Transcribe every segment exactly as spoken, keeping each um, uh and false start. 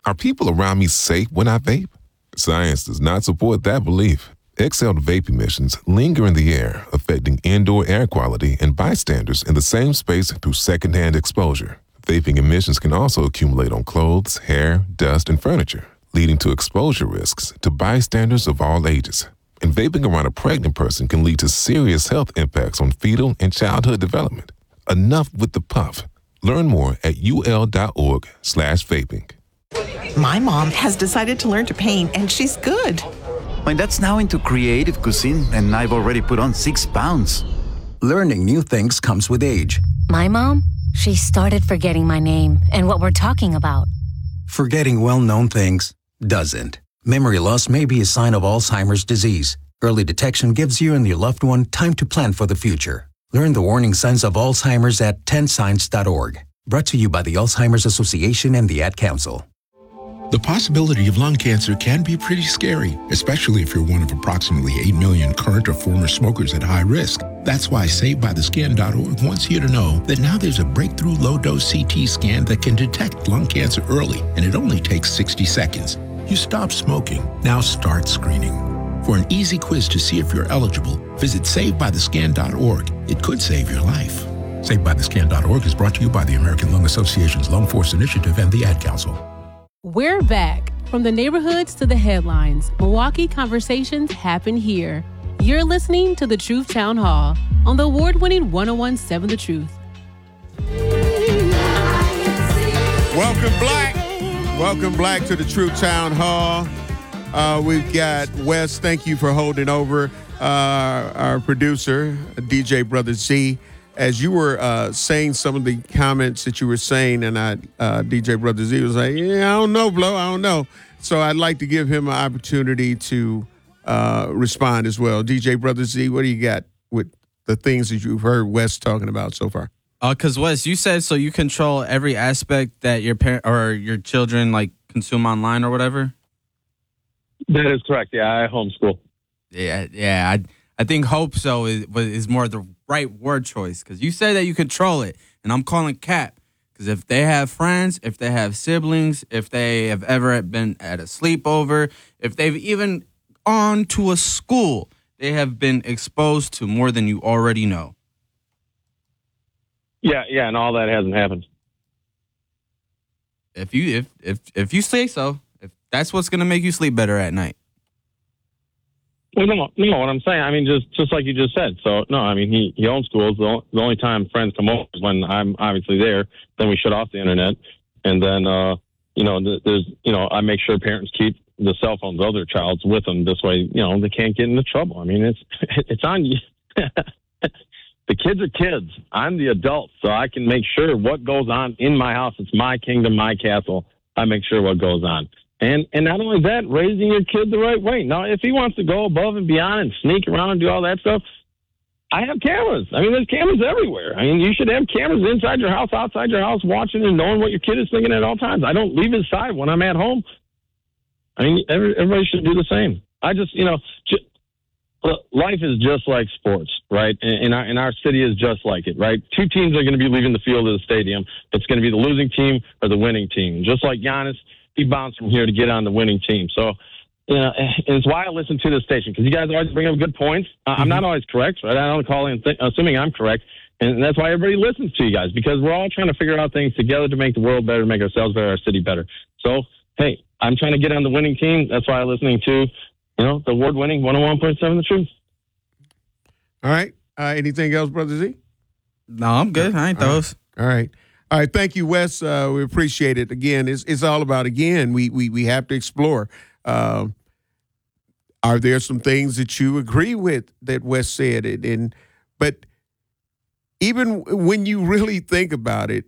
Are people around me safe when I vape? Science does not support that belief. Exhaled vape emissions linger in the air, affecting indoor air quality and bystanders in the same space through secondhand exposure. Vaping emissions can also accumulate on clothes, hair, dust, and furniture, leading to exposure risks to bystanders of all ages. And vaping around a pregnant person can lead to serious health impacts on fetal and childhood development. Enough with the puff. Learn more at ul.org slash vaping. My mom has decided to learn to paint, and she's good. My dad's now into creative cuisine, and I've already put on six pounds. Learning new things comes with age. My mom, she started forgetting my name and what we're talking about. Forgetting well-known things doesn't. Memory loss may be a sign of Alzheimer's disease. Early detection gives you and your loved one time to plan for the future. Learn the warning signs of Alzheimer's at ten signs dot org. Brought to you by the Alzheimer's Association and the Ad Council. The possibility of lung cancer can be pretty scary, especially if you're one of approximately eight million current or former smokers at high risk. That's why Saved By The Skin dot org wants you to know that now there's a breakthrough low-dose C T scan that can detect lung cancer early, and it only takes sixty seconds. You stop smoking, now start screening. For an easy quiz to see if you're eligible, visit Saved By The Skin dot org. It could save your life. Saved By The Skin dot org is brought to you by the American Lung Association's Lung Force Initiative and the Ad Council. We're back. From the neighborhoods to the headlines, Milwaukee conversations happen here. You're listening to The Truth Town Hall on the award-winning one oh one point seven The Truth. Welcome, Black. Welcome, Black, to the Truth Town Hall. Uh, we've got Wes. Thank you for holding over. Uh, our producer, D J Brother Z. As you were uh, saying some of the comments that you were saying, and I, uh, D J Brother Z was like, yeah, I don't know, Blow, I don't know. So I'd like to give him an opportunity to uh, respond as well. D J Brother Z, what do you got with the things that you've heard Wes talking about so far? Because, uh, Wes, you said so you control every aspect that your parent or your children, like, consume online or whatever? That is correct. Yeah, I homeschool. Yeah, yeah. I I think hope so is, is more the right word choice because you say that you control it, and I'm calling cap because if they have friends, if they have siblings, if they have ever been at a sleepover, if they've even gone to a school, they have been exposed to more than you already know. Yeah, yeah, and all that hasn't happened. If you if if if you say so, if that's what's gonna make you sleep better at night. Well, no, no, what I'm saying, I mean, just just like you just said. So, no, I mean, he, he homeschools. The, only, the only time friends come over is when I'm obviously there. Then we shut off the internet. And then, uh, you know, there's, you know, I make sure parents keep the cell phones of their childs with them. This way, you know, they can't get into trouble. I mean, it's it's on you. The kids are kids. I'm the adult, so I can make sure what goes on in my house. It's my kingdom, my castle. I make sure what goes on. And and not only that, raising your kid the right way. Now, if he wants to go above and beyond and sneak around and do all that stuff, I have cameras. I mean, there's cameras everywhere. I mean, you should have cameras inside your house, outside your house, watching and knowing what your kid is thinking at all times. I don't leave his side when I'm at home. I mean, every, everybody should do the same. I just, you know, just, life is just like sports, right? And, and, our, and our city is just like it, right? Two teams are going to be leaving the field of the stadium. It's going to be the losing team or the winning team. Just like Giannis, he bounced from here to get on the winning team. So, you know, and it's why I listen to this station, because you guys always bring up good points. Uh, mm-hmm. I'm not always correct, right? I don't call in th- assuming I'm correct. And that's why everybody listens to you guys, because we're all trying to figure out things together to make the world better, to make ourselves better, our city better. So, hey, I'm trying to get on the winning team. That's why I'm listening to, you know, the award-winning one oh one point seven The Truth. All right. Uh, anything else, Brother Z? No, I'm good. I ain't those. All right. All right, thank you, Wes. Uh, we appreciate it. Again, it's it's all about, again, we we we have to explore. Uh, are there some things that you agree with that Wes said? And, and but even when you really think about it,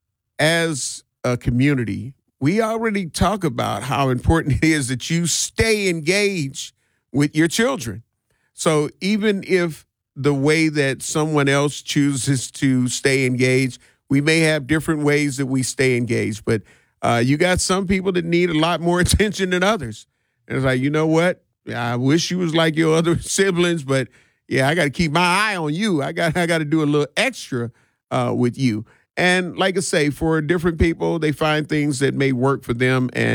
as a community, we already talk about how important it is that you stay engaged with your children. So even if the way that someone else chooses to stay engaged, we may have different ways that we stay engaged, but uh, you got some people that need a lot more attention than others. And it's like, you know what? I wish you was like your other siblings, but yeah, I got to keep my eye on you. I got I got to do a little extra uh, with you. And like I say, for different people, they find things that may work for them. And